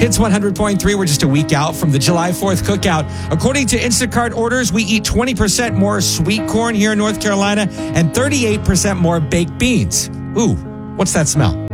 Hits 100.3, we're just a week out from the July 4th cookout. According to Instacart orders, we eat 20% more sweet corn here in North Carolina and 38% more baked beans. Ooh, what's that smell?